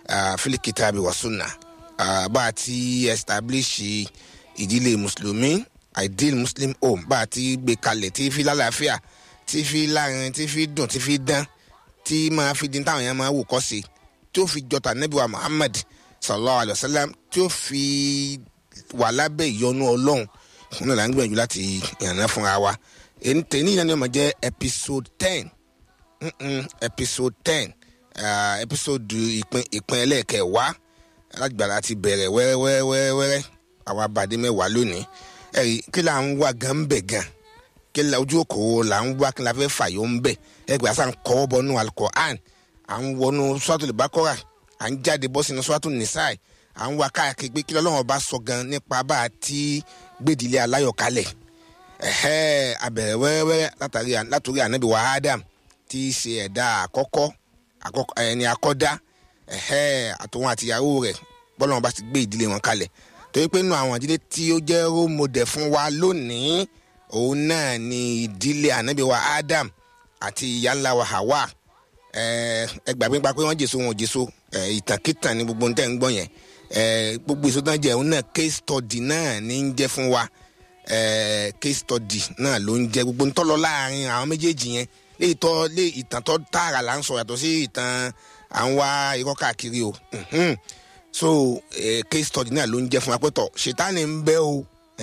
fil kitabi wa sunnah bá a ti establish ìdílé mùsùlùmí ideal muslim home bá a ti gbé kalẹ̀ tí fi lálàáfíà tí fi láàrin tí fi dùn tí fi dán tí máa fi dín táwọn èèyàn máa wò kọ́ sí tí ó fi jọta Nábì wa Muhammad sallallahu alayhi wa sallam tí ó fi wà lábẹ́ ìyọ́nú Ọlọ́run fún náà ń gbìyànjú láti yànnà fúnra wa tèmi náà ni wọ́n máa jẹ́ episode 10 episode 10 episode ìpín ẹlẹ́ẹ̀kẹwàá alágbára ti bẹ̀rẹ̀ wẹ́rẹ́wẹ́rẹ́ àwa àbàdé mẹ́wàá lónìí ẹ̀rí kí là ń wá gan bẹ̀ gan kí là ojú òkòwò là ń wá kí là fẹ́ fàyọ̀ ń bẹ̀ ẹgbẹ́ àṣà ń kọ́ bọ́nú Al-Qur'an à ń wọnú Suratul Baqara à ń jáde bọ́ sínú Suratul Nisa à ń wá káàkiri pé kí l'Ọlọ́run bá sọ gan nípa bá a ti gbèdìlẹ̀ aláyọ̀ kalẹ̀ abẹ̀rẹ̀ wẹ́rẹ́wẹ́rẹ́ látòrí ànábì wa Adam tí í ṣe ẹ̀dá àkọ́kọ́ ẹni akọ́dá àtòun àtìyàwó rẹ̀ bọ́lọ́run bá ti gbé ìdílé wọn kalẹ̀ torí pé nínú àwọn ìdílé tí ó jẹ́ role model fún wa lónìí òun náà ni ìdílé ànábì wa Adam àti ìyá ńlá wa Hawa ẹgbàgbé nípa pé wọ́n jèso wọn ò jèso ìtànkìtàn ni gbogbo nǹkan ń gbọ́ yẹn gbogbo èso tán jẹ́ òun náà case study náà ní ń jẹ́ fún wa case study náà ló ń jẹ́ gbogbo ntọ́lọ láàrin àwọn méjèèjì yẹn lé ìtàn tó tààrà là ń sọ yàtọ̀ sí ìtàn à ń wá irọ́ káàkiri o so case study náà ló ń jẹ́ fún wa pé tọ̀ ṣètánì ń bẹ o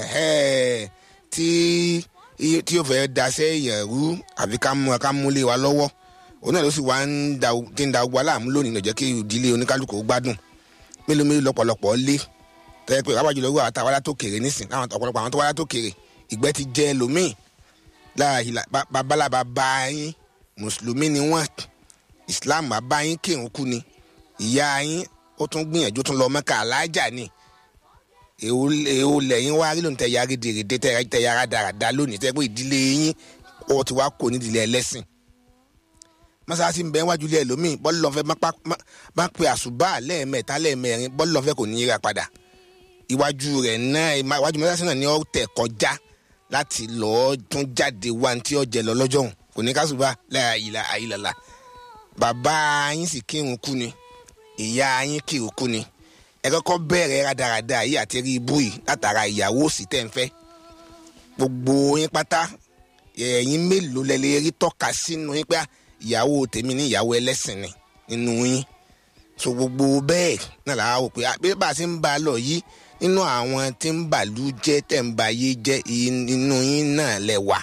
tí yóò fẹ́ daṣẹ́ èèyàn rú àbí ká múlé wa lọ́wọ́ òun náà ló sì wá ń da ogun aláàmú lónìí ló jẹ́ kí ìdílé oníkálukú gbádùn mélòó lọ́pọ̀lọpọ̀ lé tẹ́ pé wàá jùlọ wà táwa látó kéré nísìn láwọn ọ̀pọ̀lọpọ̀ àwọn tó wá látó kéré ìgbẹ́ ti jẹ́ ẹlòmíì babalaba bá yín mùsùlùmí ni wọ́n Islam bá yín kírun kú ni ìyá yín ó tún gbìyànjú tún lọ Mẹ́kà alájà ni èwo lẹ́yìn wá rí lóun tẹ yàrá dèrèdè tẹ yàrá dáradá lónìí tẹ́ pé ìdílé yín ó ti wá kó nídìílé ẹlẹ́sìn mọ́sáàsì ń bẹ wájú ilé ẹlòmíì bọ́ọ̀lù lọ́fẹ́ má pe àṣùbà lẹ́ẹ̀mẹ́ta lẹ́ẹ̀mẹ́rin bọ́ọ̀lù lọ́fẹ́ kò ní í ra padà iwájú rẹ̀ náà iwájú mọ́sáàsì náà ni ó tẹ̀ kọjá láti lọ́ọ́ tún jáde wá ní tí ó jẹ lọ lọ́jọ́ òun kò ní káṣùbà láìláìlàlà bàbá yín sì kírun kú ni ìyá yín kírun kú ni ẹ kọ́kọ́ bẹ̀rẹ̀ rádaràda yìí àti rí ibú yìí látara ìyàwó sì tẹ̀ ń fẹ́ gbogbo yín pátá ẹ̀yin mélòó lẹ́lẹ́ rí tọ́ka sínú yín pé ìyàwó tèmi ní ìyàwó ẹlẹ́sìn ni nínú yín so gbogbo bẹ́ẹ̀ náà làá wò pé bí bá a ti ń bá a lọ yìí nínú àwọn tí ń bàlú jẹ́ tẹ̀ ń ba yé jẹ́ inú yín náà lẹ́wà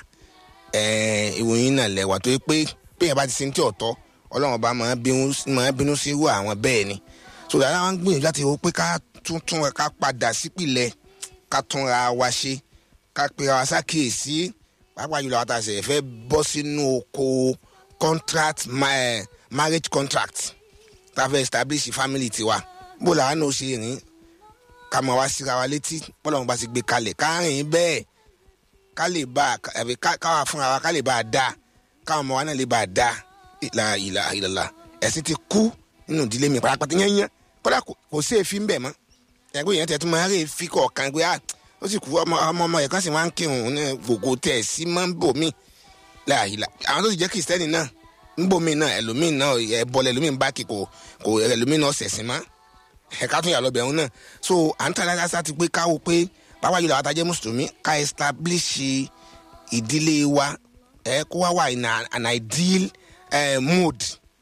ìwòyìn náà lẹ́wà tó yẹ pé bí yẹn bá ti sin tí ọ̀tọ̀ Ọlọ́run bá máa bínú sí irú àwọn bẹ́ẹ̀ ni so dáadáa wọn gbìyànjú láti wò pé ká tuntun ká padà sípìlẹ̀ ká túnra wa ṣe ká pera wa sákìyèsí pàápàá jùlọ àwọn àtàṣe fẹ́ bọ́ sínú oko contract marriage contract tá a fẹ́ establish family tiwa bó làwọn náà ṣe rìn ká mọ̀ wá síra wa létí bọ́lọ́run bá ti gbé kalẹ̀ ká rìn bẹ́ẹ̀ ká lè bá àbí ká wà fúnra wa ká lè bá a dá káwọn ọmọ wa náà lè bá a dá ìlà ẹ̀sìn ti kú nínú ìdílé mi pàápàá yẹn kódà kò sí èéfín ń bẹ̀ mọ́ ẹgbẹ́ yẹn tẹ̀ tún máa rí èéfín kọ̀ọ̀kan pé ó sì kú ọmọ ẹ̀ kan sì máa ń kírun ní gbogbo tẹ̀ sí máa ń bò mí láàyè àwọn tó ti jẹ́ kìrìsìtẹ́nì náà ń bò mí náà ẹlòmíì náà ẹ̀bọ̀lẹ̀ ẹlòmíì ń bá kí kò ẹlòmíì náà ṣẹ̀sìn má ẹ̀ka tún yà lọ bẹ̀rù náà so à ń tàlẹ́ sá ti pé káwọ́ pé pàápàá jùlọ àwọn àtàjẹ́ mùsùlùmí ká establish ìdílé wa kó wá wà in an ideal mood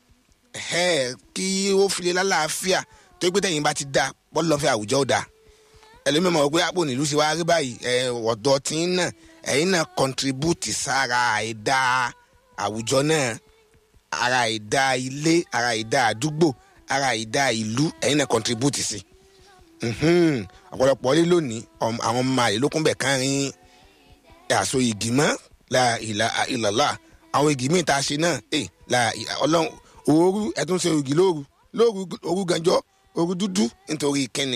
kí ó fi lè lálàáfíà tó pé tẹ̀yìn bá ti dá bọ́ọ̀lù lọ́fẹ́ àwùjọ ò dáa ẹlòmíì mọ̀ pé àpò nílùú ṣe wá rí báyìí ọ̀dọ́ tí ń náà ẹ̀yin náà contribute sára àìdá àwùjọ náà ara àìdá ilé ara àìdá àdúgbò ara àìdá ìlú ẹ̀yin náà contribute sí ọ̀pọ̀lọpọ̀ lé lónìí àwọn ọmọ àlè lókun bẹ̀ kárin àṣọ ìgbìmọ̀ ìlàlá àwọn ìgbìmọ̀ tá a ṣe náà ọlọ́run òru ẹ̀tún ṣe ògì lóru òru ganjọ́ òru dúdú nítorí kẹ́ni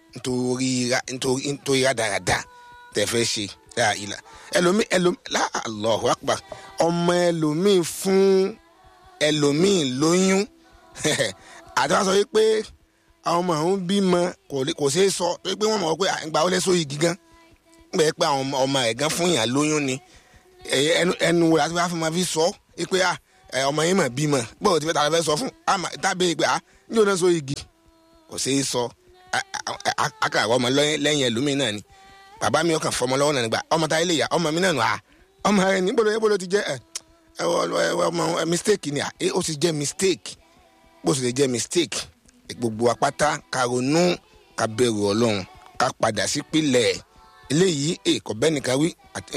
nítorí rádaràda tẹ̀fẹ́ ṣe ẹlòmíì Allahu Akbar ọmọ ẹlòmíì fún ẹlòmíì lóyún àtàwọn sọ pé àwọn ọmọ àwọn bímọ kò ṣeé sọ pé wọ́n mọ̀ pé ìgbà ó lẹ́sọ igi gan pé àwọn ọmọ ẹ̀ gan fún yàn lóyún ni ẹnu wo láti wá fún ma fi sọ pé ọmọ yín mà bímọ bọ́ọ̀ tí fẹ́ tàbí fẹ́ sọ fún tàbí pé ní òun náà so igi kò ṣeé sọ akàrọ̀ ọmọ lẹ́yìn ẹlòmíì náà ni bàbá mi ọkàn fọmọ lọ́wọ́ náà nígbà ọmọ táyé lè yá ọmọ mi náà nù ọmọ rẹ ní bolo ti jẹ́ ọmọ mistake ni ó ti jẹ́ mistake bó ti lè jẹ́ mistake gbogbo apáta ká ronú ká bẹ̀rù Ọlọ́run ká padà sí pìlẹ̀ eléyìí kò bẹ́ẹ̀ nìkan wí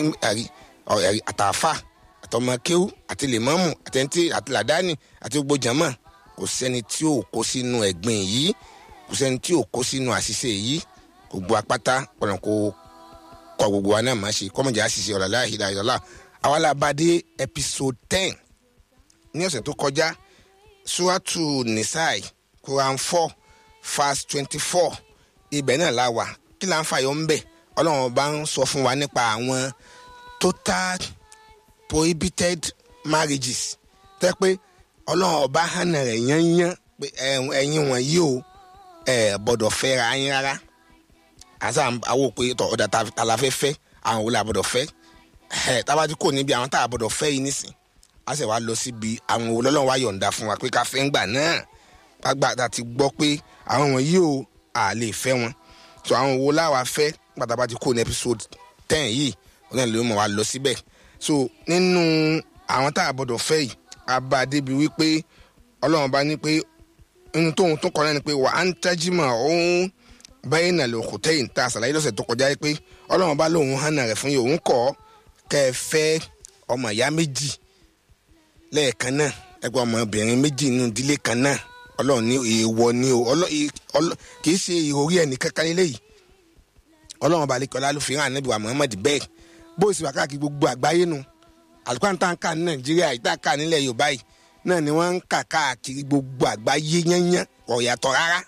àtàfà àtọmọkéwú àti lèmọ́mù àtẹ̀ntì àti làdáni àti gbogbo jàmá kò sẹ́ni tí ò kó sínú ẹ̀gbìn yìí kò sẹ́ni tí ò kó sínú àṣìṣe yìí gbogbo apáta ọ̀nà kò kọ gbogbo wa náà máa ṣe kọ́mọ̀jà àṣìṣe ọ̀rọ̀ la ilaha illallah àwa la bá dé episode 10 ní ọ̀sẹ̀ tó kọjá suratu nisai Quran 4 verse 24 ibẹ̀ náà la wà kí là ń fàyọ ń bẹ̀ Ọlọ́run bá ń sọ fún wa nípa àwọn total prohibited marriages tẹ́ pé Ọlọ́run ọba hànà rẹ̀ yányán pé ẹ̀yin wọ̀nyí o gbọ́dọ̀ fẹ́ ra yín rárá àti àwọn òpè ọ̀dà tàlàfẹ́fẹ́ àwọn òwúlà gbọ́dọ̀ fẹ́ tábàtí kò níbi àwọn tá a gbọ́dọ̀ fẹ́ yìí nísìn a sì wá lọ síbi àwọn Ọlọ́run wá yọ̀ǹda fún wa pé ká fẹ́ ń gbà náà gbàgbà tá a ti gbọ́ pé àwọn wọ̀nyí o à lè fẹ́ wọn so àwọn òwò láwa fẹ́ pátápátá kò ní episode 10 yìí ọ̀nà ló mọ̀ wá lọ síbẹ̀ so nínú àwọn tá a gbọ́dọ̀ fẹ́ yìí a bá a débi wípé Ọlọ́run bá ní pé nínú tóun tó kọ́ náà ni pé wà á ń tẹ́jìmọ̀ òun bẹ́ẹ̀ náà ló kò tẹ́yìn tá a ṣàlàyé lọ́sẹ̀ tó kọjá pé Ọlọ́run bá lóun hànà rẹ̀ fún yìí òun kọ́ kẹ́ ẹ fẹ́ ọmọ ìyá méjì lẹ́ẹ̀kan náà ẹgbẹ́ ọmọbìnrin méjì nínú ìdílé kan náà Ọlọ́run ní èèwọ̀ ni o kì í ṣe ìròrí ẹnì kankan eléyìí Ọlọ́run bá lẹ́kọ̀ọ́ lálù fi hàn Ànábì wa Muhammad bẹ́ẹ̀ bó o sì wà káàkiri gbogbo àgbáyé nu àlùkò tá ń kà ní Nàìjíríà ìta kà nílẹ̀ Yorùbá yìí náà ni wọ́n ń kà káàkiri gbogbo àgbáyé yányán ọ̀yàtọ̀ rárá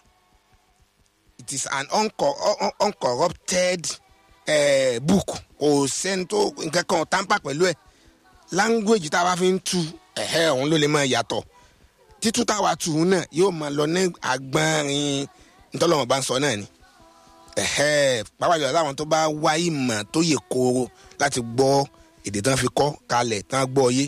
it is an uncorrupted book kò sẹ́ni tó nǹkan kan tampa pẹ̀lú ẹ̀ language tá a bá fi ń tu òun ló lè máa yàtọ̀ títú táwa tù ú náà yóò máa lọ ní agbárin ntọ́lọ́wọ́n bá ń sọ náà ni pàápàá jùlọ láwọn tó bá wá ìmọ̀ tó yẹ kóró láti gbọ́ èdè tán fi kọ́ kalẹ̀ tán gbọ́ yé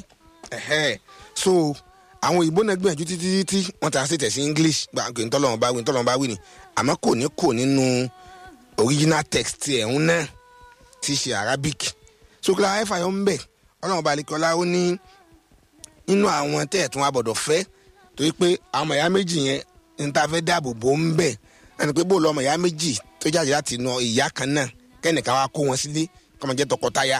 so àwọn òyìnbó náà gbìyànjú títí wọ́n ta sí tẹ̀sí English gbàgbé ntọ́lọ́wọ́n bá wí ni àmọ́ kò nínú original text ẹ̀hún náà tí í ṣe Arabic so kí la ẹ̀fà yọ ń bẹ̀ Ọlọ́run balikọ́lá ó ní nínú àwọn tẹ́ẹ̀tún abọ̀dọ̀ fẹ́ torí pé àwọn ọmọ ìyá méjì yẹn ní ta fẹ́ dáàbò bò ń bẹ̀ ẹni pé bó lọ ọmọ ìyá méjì tó jáde láti inú ìyá kan náà kẹ́nìkan wá kó wọn sílé kọ́mọ jẹ́ tọkọtaya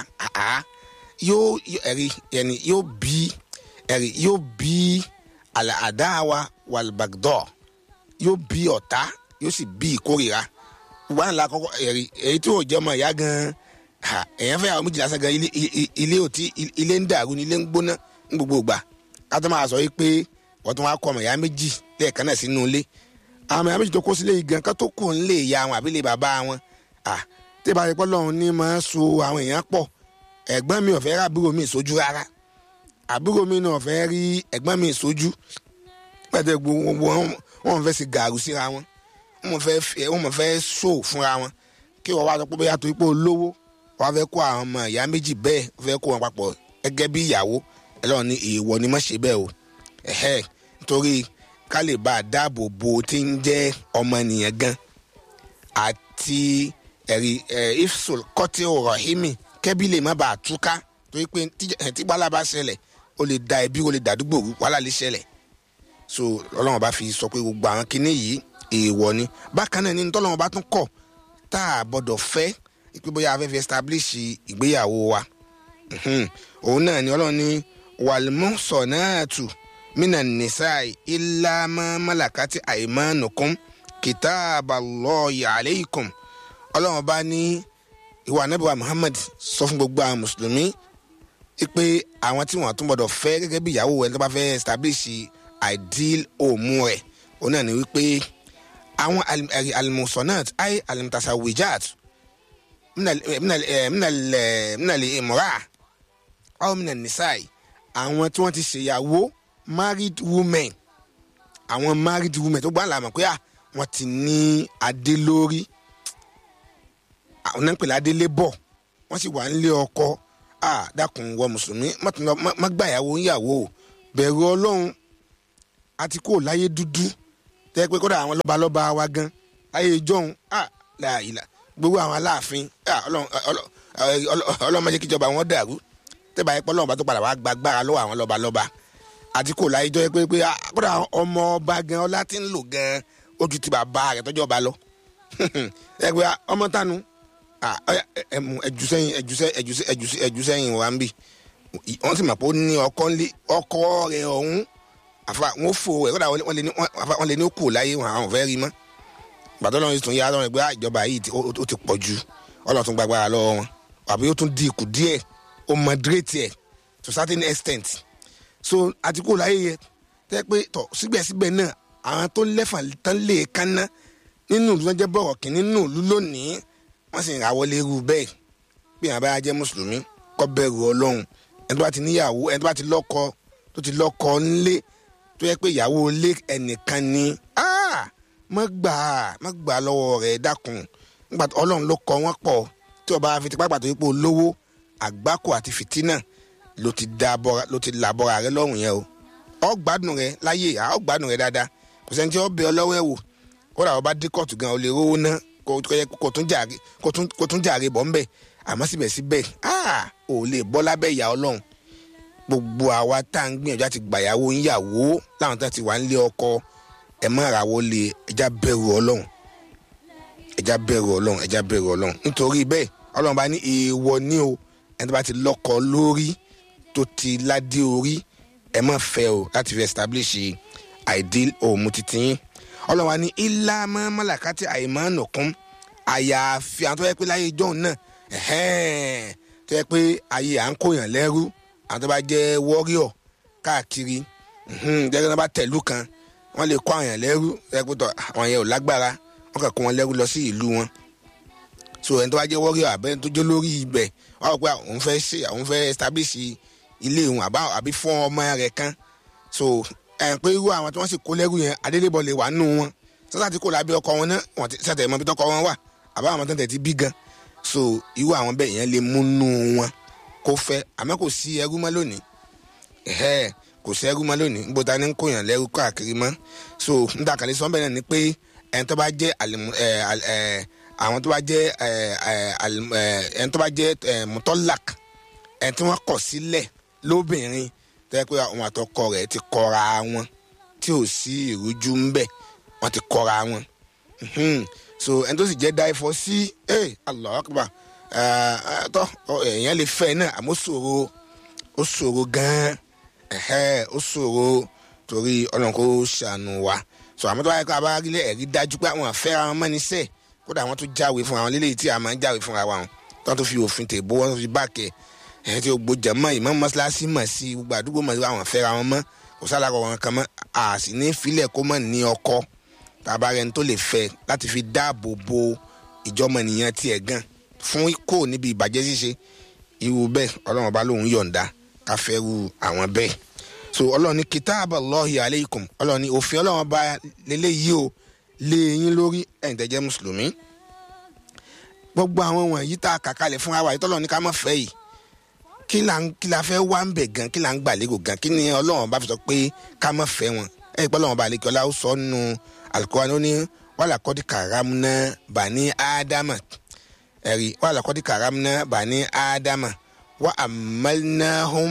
yóò bí àdáwà wàlbàgdọ́ yóò bí ọ̀tá yóò sì bí ìkórìíra wà ńlá kọ́kọ́ èyí tí ò jẹ́ ọmọ ìyá gan-an èèyàn fẹ́ àwọn méjì lásán gan ilé ń dàrú ni ilé ń gbóná ní gbogbo ìgbà ká tó máa sọ yìí pé wọ́n tún wá kọ́ ọmọ ìyá méjì lẹ́ẹ̀kan náà sínú ilé àwọn ìyá méjì tó kó sílé yìí gan ká tó kù ń lè ya àwọn àbílẹ̀ bàbá wọn tí ìbá rẹ̀ pọ́lọ́run ní máa so àwọn èèyàn pọ̀ ẹ̀gbọ́n mi ò fẹ́ rí àbúrò mi ìsojú rárá àbúrò mi náà fẹ́ rí ẹ̀gbọ́n mi ìsojú pẹ̀tẹ́ gbogbo wọn fẹ́ sí gàrú síra wọn wọn fẹ́ so fúnra wọn kí wọ́n wá sọ pé bóyá tó ipò olówó wọ́n fẹ́ kó àwọn ọmọ ìyá méjì bẹ́ẹ̀ wọ́n fẹ́ kó wọn papọ̀ gẹ́gẹ́ bí ìyàwó Ọlọ́run ní èèwọ̀ ni má ṣe bẹ́ẹ̀ o nítorí ká lè bá a dáàbò bo tí ń jẹ́ ọmọ ènìyàn gan àti ẹ̀rí ifsul kọ́tí rahimi kẹ́bí lè má bàa túká torí pé tí wàhálà bá ṣẹlẹ̀ ó lè da ẹbí ó lè dàdúgbò wàhálà lè ṣẹlẹ̀ so Ọlọ́run bá fi sọ pé gbogbo àwọn kinní yìí èèwọ̀ ni bákan náà ní tọ́lọ́run bá tún kọ̀ tá a gbọ́dọ̀ fẹ́ pé bóyá a fẹ́ fi establish ìgbéyàwó wa òun náà ni Ọlọ́run ní wàlmúsọ̀nàtù minan nisai illa ma malakati aymanukum kitaballahi alaykum Ọlọ́run bá ní ìwà Ànábì wa Muhammad sọ fún gbogbo àwọn mùsùlùmí pé àwọn tí wọ́n tún gbọ́dọ̀ fẹ́ gẹ́gẹ́ bí ìyàwó ẹ̀ tó bá fẹ́ establish ideal home ẹ̀ òun náà ni wípé àwọn almusonat ay almutasawijat minal imra aw minan nisai àwọn tí wọ́n ti ṣèyàwó married women àwọn married women tó gbọ́n làmọ̀ pé wọ́n ti ní adé lórí àwọn náà ń pè ládélé bọ̀ wọ́n sì wà nílé ọkọ dákun wọ mùsùlùmí má gbàyàwó ńyàwó bẹ̀rù Ọlọ́run àti kó láyé dúdú tẹ́ pé kódà àwọn lọ́balọ́ba wa gan ayé ìjọ́un láàyè gbogbo àwọn aláàfin ọlọ́run má jẹ́ kíjọba wọn dàrú tẹ́bà yẹn pé ọlọ́run bá tó padà wá gbàgbára lọ́wọ́ àwọn lọ́balọ́ba àti kò láyé jọ pé kódà ọmọ ọba gan ọlá tí ń lò gan ojú ti bàbá rẹ̀ tọ́jú ọba lọ ẹ pé ọmọ tánu ẹjù sẹ́yìn wa ń bì wọ́n sì mọ̀ pé ó ní ọkọ rẹ̀ ọ̀hún àfa wọn fò ẹ̀ kódà wọ́n lè ní ó kù láyé wọn àwọn fẹ́ rí mọ́ gbàtọ́ lọ́run tún yá lọ́run pé ìjọba yìí ó ti pọ̀ ju ọlọ́run tún gbàgbára lọ́wọ́ wọn àbí ó tún di ikú díẹ̀ ó moderate ẹ̀ to certain extent so àti kò láyé yẹ tẹ́ pé tọ̀ síbẹ̀síbẹ̀ náà àwọn tó lẹ́fà tán lè kánná nínú ìlú wọn jẹ́ bọ̀rọ̀ kì nínú ìlú lónìí wọ́n sì ń ra wọlé irú bẹ́ẹ̀ bí àwọn bá jẹ́ mùsùlùmí kó bẹ̀rù ọlọ́run ẹni tó bá ti níyàwó ẹni tó bá ti lọ́kọ tó ti lọ́kọ ńlé tó yẹ pé ìyàwó ilé ẹnìkan ni má gbà lọ́wọ́ rẹ̀ dákun nígbà tó ọlọ́run ló kọ wọ́n pọ̀ tí ọba fi tipá pàtó yípo olówó àgbákò àti fìtínà ló ti làbọ̀ra rẹ lọ́rùn yẹn o ọ gbádùn rẹ láyé ọ gbádùn rẹ dáadáa kò sẹ́ni tí ó bẹ ọ lọ́wọ́ ẹ̀ wò kódà ọba dé kóòtù gan o lè rówó ná kó tún jàre bọ́ ńbẹ̀ àmọ́ síbẹ̀síbẹ̀ ò lè bọ́ lábẹ́ ìyá ọlọ́run gbogbo àwa tá à ń gbìyànjú àti gbàyàwó ńyàwó láwọn tó ti wà nílé ọkọ ẹ má ra wọlé ẹja bẹ̀rù ọlọ́run nítorí bẹ́ẹ̀ ọlọ́run bá ní èèwọ̀ ní o ẹni tó bá ti lọ́kọ lórí tó ti ládé orí ẹ má fẹ́ o láti fi establish ideal home titi yín ọlọ́run wa ní ilá mọ́lákàtì àìmánùkún àyàfi àwọn tó yẹ pé láyé ìjọ́un náà tó yẹ pé ayé à ń kóyàn lẹ́rú àwọn tó bá jẹ́ warrior káàkiri jẹ́gẹ́ náà bá tẹ̀lú kan wọ́n lè kó àwọn yẹn lẹ́rú ẹ̀pẹ́tọ̀ àwọn yẹn ò lágbára wọ́n kàn kó wọn lẹ́rú lọ sí ìlú wọn so ẹni tó bá jẹ́ warrior àbẹ́ni tó jẹ́ lórí ibẹ̀ wọ́n rò pé àwọn fẹ́ establish ilé wọn àbí fún ọmọ rẹ̀ kan so pé irú àwọn tí wọ́n sì kó lẹ́rú yẹn adélébọ̀ lè wà nù wọn sọ́sà tí kò lábẹ́ ọkọ wọn náà wọ́n ti sẹ́tẹ̀ mọ́ bí tọ́kọ wọn wà àbá àwọn tẹ̀tẹ̀ ti bí gan so irú àwọn bẹ́ẹ̀ yẹn lè mú nù wọn kó fẹ́ àmọ́ kò sí ẹrú mọ́ lónìí kò sí ẹrú mọ́ lónìí níbo ta ni ń kóyàn lẹ́rú káàkiri mọ́ so níta kàlẹ́ sọ́nbẹ̀ náà ni pé ẹni tó bá jẹ́ àwọn tó bá jẹ́ ẹni tó bá jẹ́ mutọ́lák ẹni tí wọ́n kọ̀ sílẹ̀ lóbìnrin tẹ́ pé àwọn àtọkọ rẹ̀ ti kọra wọn tí ò sí ìrújú ń bẹ̀ wọ́n ti kọra wọn so ẹni tó sì jẹ́ dáìfọ́ sí Allahu Akbar tọ́ èèyàn lè fẹ́ náà àmọ́ ó ṣòro gan-an ó ṣòro torí ọlọ́run kò ṣàánú wa so àmọ́ tó bá yẹ kó a bá rí ẹ̀rí dájú pé àwọn àfẹ́ra wọn mọ́ níṣẹ́ kódà wọ́n tún jáwé fún àwọn lélẹ́yìí tí a máa ń jáwé fúnra wa wọn tó wọ́n tún fi òfin tèbó wọ́n tún fi báàkẹ́ tí o gbójà mọ́ ìmọ̀ mọ́ṣáláṣí mọ̀ sí gbogbo àdúgbò mọ̀ sí àwọn àfẹ́ra wọn mọ́ kò sálàkọ̀ wọn kan mọ́ a sì ní filẹ̀ kó mọ̀ ní ọkọ tàbá rẹ̀ tó lè fẹ́ láti fi dáàbò bo ìjọmọ̀nìyàn tiẹ̀ gan fún kò níbi ìbàjẹ́ ṣíṣe irú bẹ́ẹ̀ ọlọ́run ọba lòun yọ̀ǹda káfẹ́rù àwọn bẹ́ẹ̀ so ọlọ́run ní kitaballahi alaykum ọlọ́run ní òfin ọlọ́run ọba lélẹ́yìí o lé yín lórí ẹ̀yin tẹ́ jẹ́ mùsùlùmí gbogbo àwọn wọ̀nyí tá a kà kalẹ̀ fún wa ìtọ́lọ́run ní ká má fẹ́ yìí kí la fẹ́ wá ń bẹ̀ gan kí la ń gbà lérò gan kí ni ọlọ́run bá fi sọ pé ká má fẹ́ wọn ẹ̀ pé ọlọ́run bá lè kí ọlá ó sọ nínú Al-Qur'an ó ní walaqad karamna bani ádámà ẹ̀rí walaqad karamna bani ádámà wa amalnahum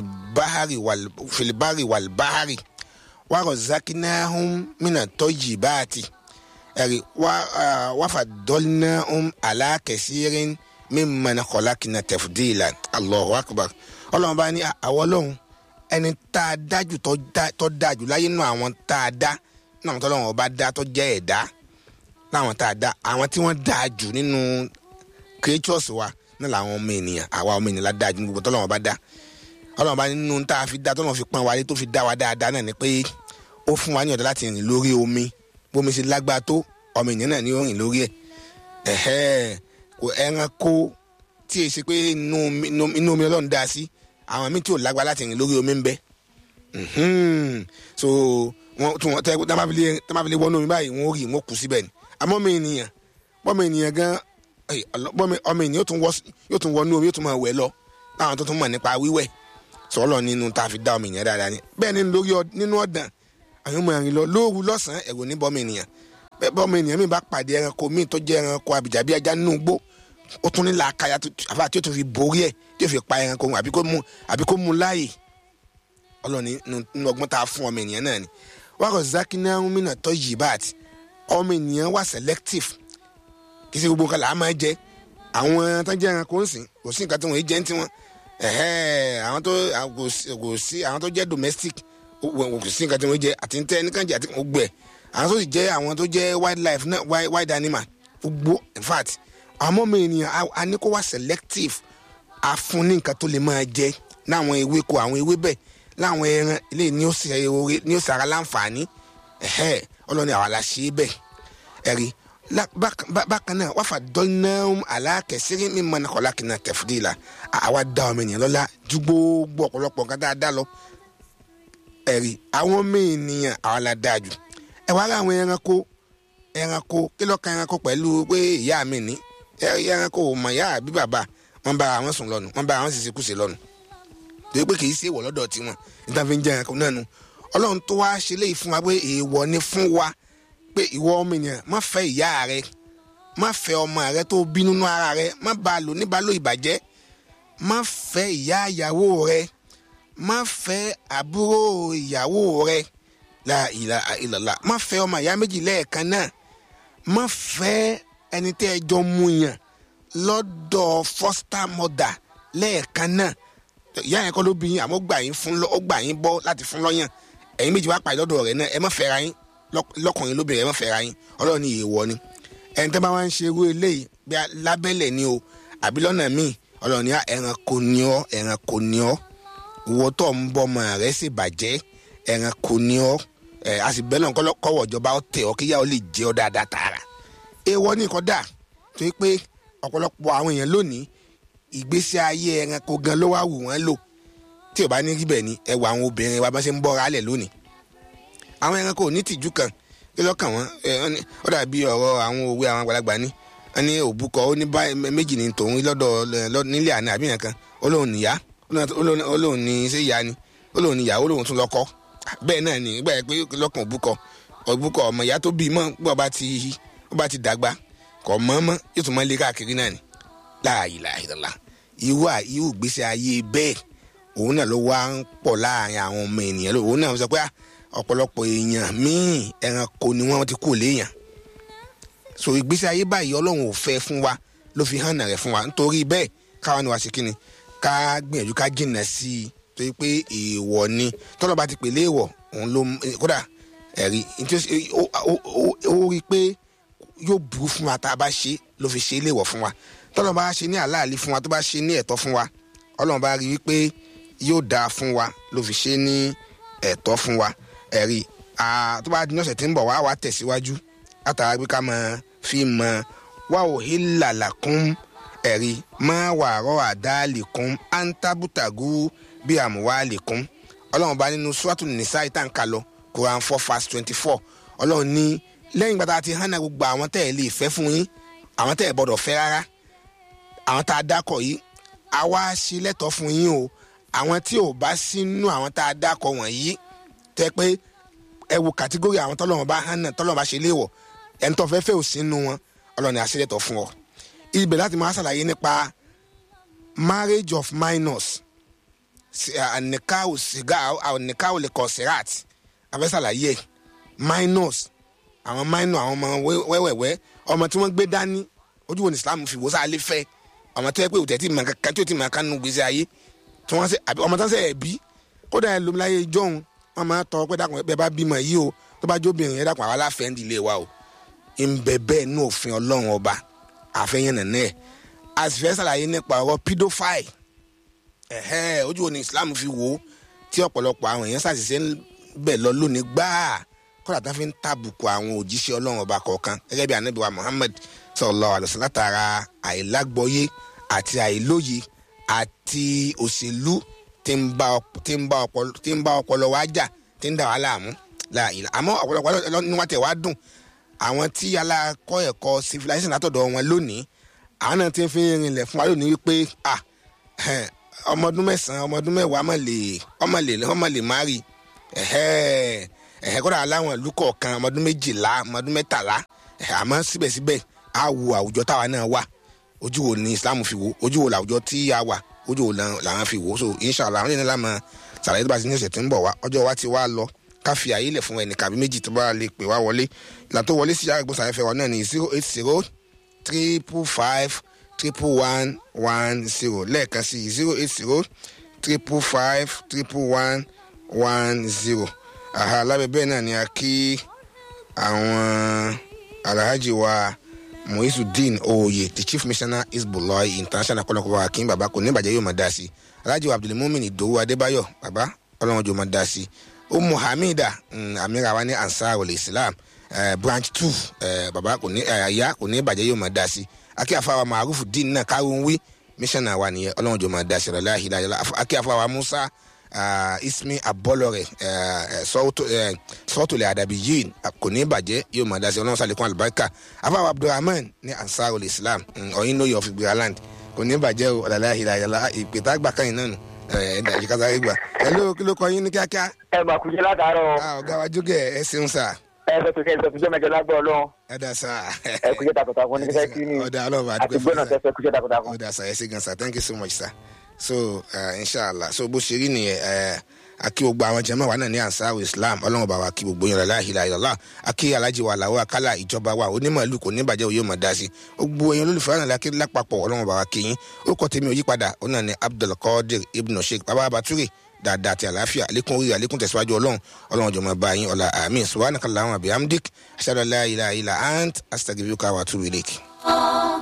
filibari walbahari wa razaqnahum minat tayyibati ẹ̀rí wa faddalnahum ala kasirin mimman khalaqna tafdila Allahu Akbar ọlọ́run bá ní àwọn ọlọ́run ẹni tá a dájú tó dájú láyé nù àwọn tá a dá náà tó lọ́wọ́ bá dá tó jẹ́ ẹ̀dá láwọn tá a dá àwọn tí wọ́n dáa jù nínú creatures wa náà làwọn ọmọ ènìyàn àwa ọmọ ènìyàn la dáa jù gbogbo tó lọ́wọ́ bá dá ọlọ́run bá nínú tá a fi dá tó lọ́wọ́ fi pọ́n wa lé tó fi dá wa dáadáa náà ni pé ó fún wa ní ọ̀dọ́ láti rìn lórí omi bómi ṣe lágbára tó ọmọ ènìyàn náà ni ó rìn lórí ẹ̀ ẹranko tí èsì pé inú omi ọlọ́run dá sí àwọn míì tí ò lágbára láti rìn lórí omi ń bẹ so wọn tá má fi lè wọnú omi báyìí wọn ò rí wọn kù síbẹ̀ ni àmọ́ ọmọ ènìyàn gan ọmọ ènìyàn yóò tún wọnú omi yóò tún máa wẹ̀ lọ láwọn tó tún mọ̀ nípa wíwẹ̀ sọ́ọ́lọ́ nínú tá a fi dá ọmọ ènìyàn dáadáa ni bẹ́ẹ̀ ni nínú ọ̀dàn àwọn ọmọ ẹ̀rìn lọ lóru lọ́sàn-án ẹ̀rù ní bọ́mọ ènìyàn bẹ́ẹ̀ bọ́mọ ènìyàn mi bá pàdé ẹranko míì tó jẹ́ ẹranko àbìjà bí ajá nínú igbó ó tún ní làákàyà àfa tí ó tún fi borí ẹ̀ tí ó fi pa ẹranko àbí kó mú láàyè ọlọ́ni nínú ọgbọ́n tá a fún ọmọ ènìyàn náà ni wákò zákínà mímà tó yìí bá àti ọmọ ènìyàn wà selective kì í ṣe gbogbo nǹkan là á máa jẹ àwọn tó jẹ́ ẹranko ń sìn kò sí nǹkan tí wọ́n yìí jẹ́ ń tiwọn àwọn tó jẹ́ domestic kò sí nǹkan tí wọ́n jẹ́ àti ń tẹ́ nìkan jẹ́ àti gbogbo ẹ̀ àwọn tó sì jẹ́ àwọn tó jẹ́ wildlife náà wild animal gbogbo in fact àwọn ọmọ ènìyàn a ní kó wà selective a fún ní nǹkan tó lè máa jẹ láwọn ewéko àwọn ewé bẹ́ẹ̀ láwọn ẹran ilé ní ó sara láǹfààní ọlọ́ni àwa la ṣe é bẹ́ẹ̀ ẹ̀rí bákan náà wàá fà dọ́nàún aláàkẹ́sẹ́rẹ́ mímọ́ náà kọ́lá kìnnà tẹ̀fúdìlà àwa dá ọmọ ènìyàn lọ́lá ju gbogbo ọ̀pọ̀lọpọ̀ nǹkan dáadáa lọ ẹ̀rí àwọn ọmọ ènìyàn àwa la dáa jù ẹ wá rà àwọn ẹranko kí ló kan ẹranko pẹ̀lú pé ìyá mi ní ẹranko ò mọ̀ ìyá àbí bàbá wọn bá àwọn sùn lọ́nu wọn bá àwọn ṣiṣẹ́ kùsè lọ́nu torí pé kì í ṣe èèwọ̀ lọ́dọ̀ tiwọn níta fi ń jẹ́ ẹranko náà nu ọlọ́run tó wá ṣe léyìí fún wa pé èèwọ̀ ni fún wa pé ìwọ ọmọ ènìyàn má fẹ́ ìyá rẹ má fẹ́ ọmọ rẹ tó bí nínú ara rẹ má bá a lò níbàálò ìbàjẹ́ má fẹ́ ìyá ìyàwó rẹ má fẹ́ àbúrò ìyàwó rẹ la ilaha illallah má fẹ́ ọmọ ìyá méjì lẹ́ẹ̀kan náà má fẹ́ ẹni tẹ́ ẹ jọ mú yàn lọ́dọ̀ foster mother lẹ́ẹ̀kan náà ìyá yẹn kọ́ ló bí yín àmọ́ ó gbà yín bọ́ láti fún lọ́yàn ẹ̀yin méjì wá pàdé lọ́dọ̀ rẹ̀ náà ẹ má fẹ́ra yín lọ́kùnrin lóbìnrin ẹ má fẹ́ra yín ọlọ́run ní èèwọ̀ ni ẹni tẹ́ bá wá ń ṣe irú eléyìí bí lábẹ́lẹ̀ ni o àbí lọ́nà míì ọlọ́run ní ẹranko ni ọ́ ìwọ tó ń bọ́ ọmọ rẹ̀ sì bàjẹ́ ẹranko ni ọ́ a sì bẹ́ẹ̀ náà kọ́wọ́ ìjọba ó tẹ̀ ọ́ kíyàwó lè jẹ́ ọ́ dáadáa tààrà èèwọ̀ ní kọ́dà tó yẹ pé ọ̀pọ̀lọpọ̀ àwọn èèyàn lónìí ìgbésí ayé ẹranko gan ló wá wù wọ́n lò tí ò bá ní rí bẹ́ẹ̀ ni ẹwà àwọn obìnrin wa bá ṣe ń bọ́ra lẹ̀ lónìí àwọn ẹranko ò ní tìjú kan kí lọ́kàn wọn ó dàbí ọ̀rọ̀ àwọn òwe àwọn àgbàlagbà ní wọ́n ní òbúkọ ó ní méjì ní tòun lọ́dọ̀ nílé àná àbí yẹn kan ó lóun níyà ó lóun ní ṣé ìyá ni ó lóun níyà ó lóun tún lọ́kọ bẹ́ẹ̀ náà ni nígbà yẹn pé lọ́kàn òbúkọ ọmọ ìyá tó bí mọ́ bí ó bá ti dàgbà kọ̀ mọ́ yóò tún mọ́ lé káàkiri náà ni la ilaha illallah irú ìgbésí ayé bẹ́ẹ̀ òun náà ló wá ń pọ̀ láàrin àwọn ọmọ ènìyàn òun náà sọ pé ọ̀pọ̀lọpọ̀ èèyàn míì ẹranko ni wọ́n ti kú léèyàn so ìgbésí ayé báyìí ọlọ́run ò fẹ́ fún wa ló fi hàn rẹ̀ fún wa nítorí bẹ́ẹ̀ káwa ni wàá ṣe kíni ká gbìyànjú ká jìnnà sí i torí pé èèwọ̀ ni tọ́lọ́ bá ti pè léèwọ̀ òun ló kódà ẹ̀rí ó rí i pé yóò burú fún wa tá a bá ṣe ló fi ṣe léèwọ̀ fún wa tọ́lọ́ bá ṣe ní àláàlí fún wa tó bá ṣe ní ẹ̀tọ́ fún wa ọlọ́run bá rí wípé yóò dáa fún wa ló fi ṣe ní ẹ̀tọ́ fún wa ẹ̀rí tó bá di ọ̀sẹ̀ tí ń bọ̀ wá tẹ̀síwájú látara pé ká máa fi mọ wá ò hílàlà kún ẹ̀rí má wà rọ́ àdáàlì kún antabutagu bí àmúwálì kún ọlọ́run bá nínú Suratul Nisa ìtànkà lọ Quran 4:24 ọlọ́run ní lẹ́yìn gbàtà àti hànà gbogbo àwọn tẹ́ ẹ̀ lè fẹ́ fún yín àwọn tẹ́ ẹ̀ gbọ́dọ̀ fẹ́ rárá àwọn tá a dákọ̀ yìí àwa ṣe lẹ́tọ̀ọ́ fún yín o àwọn tí ò bá sínú àwọn tá a dákọ̀ wọ̀nyí tẹ́ pé ẹ wo kàtígórì àwọn tọ́lọ́run bá hànà tọ́lọ́run bá ṣe léèwọ̀ ẹni tó fẹ́ ò sínú wọn ọlọ́run á ṣe lẹ́tọ̀ọ́ fún ọ. ibẹ̀ láti máa ṣàlàyé nípa marriage of minors nìkáwò sìgá nìkáwò lè kọ̀ sirat abẹ́ ṣàlàyé minors àwọn minor àwọn ọmọ wẹ́wẹ́wẹ́ ọmọ tí wọ́n gbé dání ojú wo ni Islam fi wò sáà lè fẹ́ ọmọ tó yẹ pé òtẹ́tì mọ̀ kankan tí ó ti mọ̀ kánú gbèsè ayé tí wọ́n ṣe ọmọ tó ń ṣe ẹ̀bí kódà ẹ̀ lómi láyé jọ́hún wọ́n máa tọ́ pé dàkùn ẹ bá bímọ yìí o tó bá jóbìnrin yẹn dàkùn àwa láfẹ́ ń dilé wa o ìbẹ̀ bẹ́ẹ̀ ní òfin ọlọ́run ọba àfẹ́yẹn nàná ẹ̀ a sì fẹ́ ṣàlàyé nípa ọ̀rọ̀ pedophile ojú wo ni Islam fi wò ó tí ọ̀pọ̀lọpọ̀ àwọn èèyàn ṣàṣìṣe ń bẹ̀ lọ lónìí gbáà kódà tá fi ń tàbùkù àwọn òjíṣẹ́ ọlọ́run ọba kọ̀ọ̀kan gẹ́gẹ́ bí Ànábì wa Muhammad sallallahu alaihi wasallam látara àìlágbọ́yé àti àìlóye àti òṣèlú tí ń bá ọpọlọ wa jà tí ń dà wá láàmú láàyè àmọ́ ọ̀pọ̀lọpọ̀ ni wọ́n tẹ̀ wá dùn àwọn tí alákọ̀ ẹ̀kọ́ civilization látọ̀dọ̀ wọn lónìí àwọn náà ti ń fi rinlẹ̀ fún wa lónìí wípé ọmọ ọdún 9 ọmọ ọdún 10 ọmọ lè má rí kódà aláwọn ìlú kọ̀ọ̀kan ọmọdún 12 ọmọdún 13 àmọ́ síbẹ̀síbẹ̀ á wo àwùjọ táwa náà wà ojú wo ni Islam fi wò ojú wo làwùjọ tí a wà ojú wo làwọn fi wò so inshallah àwọn ènìyàn lámà sàlàyé tó bá ti ní ọ̀sẹ̀ tí ń bọ̀ wá ọjọ́ wa ti wá lọ ká fi àyè lẹ̀ fún ẹnìkan àbí méjì tó bá lè pè wá wọlé ìlà tó wọlé sí yàrá ìgbóhùnsáfẹ́fẹ́ wa náà ní 080 355 11110 lẹ́ẹ̀kan sí 080 355 11110 lábẹ́ bẹ́ẹ̀ náà ni a kí àwọn alhaji wa Muizudeen Oye the chief missioner Hizbullah international kọlọkọba akin baba kò ní ìbàjẹ́ yóò máa dá sí alhaji wa Abdulmumin Idowu Adébáyọ̀ baba ọlọ́run jọ máa dá sí Hamida amira wa ní Ansarul Islam branch 2 baba kò ní àyà kò ní ìbàjẹ́ yóò máa dá sí akí àfàwà Marufudeen náà kárùn wí missioner wa nìyẹn ọlọ́run jọ máa dá sí la ilaha illallah akí àfàwà Musa Ismi Abolore sọ́tòlẹ̀ Adabiyin kò ní ìbàjẹ́ yóò máa dá sí ọlọ́run sàlékún àlùbáríkà afáwà Abdulrahman ní Ansarul Islam ọ̀yin lóye of Igbiraland kò ní ìbàjẹ́ o la ilaha illallah ìpètà àgbà kan yìí náà nù ìkàtà ìgbà hello kí ló kọ yín ní kíákíá. mà kú jẹ́ látàárọ̀. ọ̀gá wa jókè ẹ ṣeun sà. fẹ́ tó kẹ́ ẹ fẹ́ mẹ́jọ lágbọ́ ọlọ́run. ẹ dà sà. ẹ kú jẹ́ takuntakun ní kíkẹ́ kí ni. ọ̀dà ọlọ́run àti gbọ́nà tẹ́ fẹ́ kú jẹ́ takuntakun. ọ̀dà sà ẹ ṣé gan sà thank you so much sir. So inshallah so bó ṣe rí nìyẹn akí gbogbo àwọn jàmáà wa náà ní Ansarul Islam ọlọ́run bá wa kí gbogbo yẹn la ilaha illallah akí alájí wa làwọ̀ akálà ìjọba wa onímọ̀ ìlú kò ní bàjẹ́ òye mọ̀ dá sí gbogbo ẹ̀yin olólùfẹ́ náà lákì lápapọ̀ ọlọ́run bá wa kí yín ó kọ́ tèmi ò yípadà ó náà ní Abdulkadir Ibn Sheikh baba Bature dáadáa àti àlàáfíà àlékún orí àlékún tẹ̀síwájú ọlọ́run jọ máa bá yín ọ̀la àmín subhanakallahumma bihamdik ashhadu an la ilaha illa ant astaghfiruka wa atubu ilaik.